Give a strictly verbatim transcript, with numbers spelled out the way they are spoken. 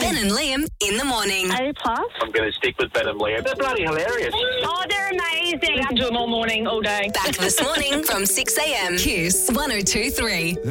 Ben and Liam in the morning. A plus. I'm going to stick with Ben and Liam. They're bloody hilarious. Oh, they're amazing. Listen to them all morning, all day. Back this morning from six a.m. Kiss one oh two three.